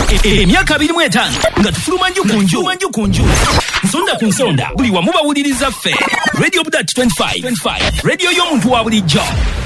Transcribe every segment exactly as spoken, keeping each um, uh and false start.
Emyaka abiri mu etaano nga tufuluma nju kunju manju kunju nsonda ku nsonda buli wamu bawuliriza ffe Radio Budat twenty-five radio y'omuntu wa bulijjo.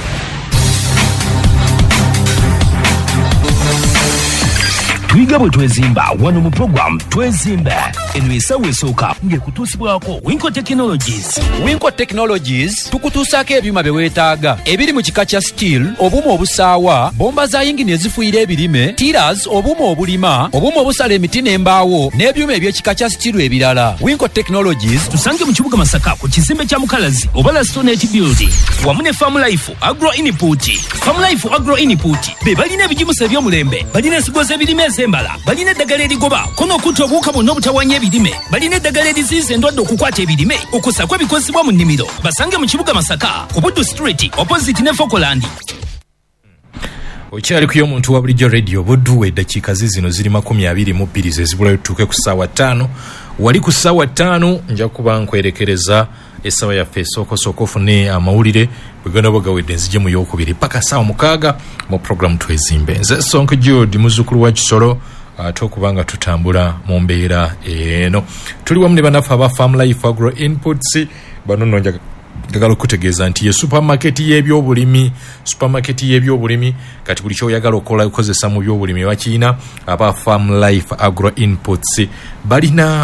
Twiga bwe twezimba wano mu program twezimbe eno esawa esooka ng'ekutuusibwako Winco Technologies. Winco Technologies tukutuusaako ebyuma bye weetaaga ebiri mu kika kya steel, obuuma obusaawa, bomba za yingini ezifuuyira ebirime, tiras, obuuma obulima, obuuma obusala emiti n'embaawo n'ebyuma eby'ekika kya steel ebirala. Winco Technologies tusange mu kibuga Masaka ku kizimbe kya Mukalazi oba Stonehenge Building wamu ne Farm Life Agro Input. Farm Life Agro Input be balina ebijimusa eby'omulembe, balina ensigo z'ebirime ez'embala, balina eddagala erigoba kono okutta obuwuka bwonna obutawanya ebirime, balina eddagala eriziyiza endwadde okukwata ebirime okusakwa ebikozesebwa mu nnimiro. Basange mu kibuga Masaka ku Buddu Street opposite ne Fokoland. Okyali ku y'omuntu wa bulijjo radio Buddu eddakiika zino ziri makumi abiri mu bbiri zezibulayo tutuuke ku ssaawa ttaano. Wali ku ssaawa ttaano nja kuba nkwerekereza essaawa yaffe esookoosooka ofune amawulire bwegenda bwegawedde nzije mu yookubiri paka ssaawa mukaaga mu programu twezimbe. Nze Sonko Jude muzzukulu wa Kisoro ate okubanga tutambula mu mbeera eno. Tuli wamu ne bannaffe aba Farm Life Agro Inputs. Bano nno njagala okutegeeza nti ye supermarket y'ebyobulimi supermarket y'ebyobulimi kati buli kyoyagala okola okozesa mu byobulimi bakiina aba Farm Life Agro Inputs. Balina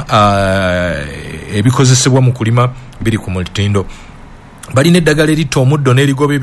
uh, ebikozesebwa mu kulima biri ku mutindo, balina eddagala eritta omuddo n'erigoba